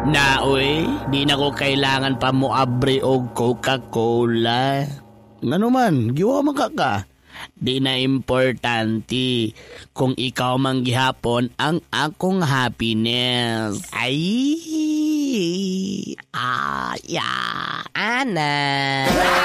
Naoy, di na ko kailangan pa mo abre og Coca-Cola. Ngano man, giwa man ka. Di na importante kung ikaw man gihapon ang akong happiness. Ay, ya, ana.